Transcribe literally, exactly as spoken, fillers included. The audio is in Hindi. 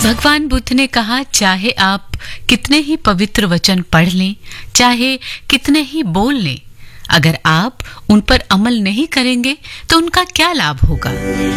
भगवान बुद्ध ने कहा, चाहे आप कितने ही पवित्र वचन पढ़ लें, चाहे कितने ही बोल लें, अगर आप उन पर अमल नहीं करेंगे तो उनका क्या लाभ होगा।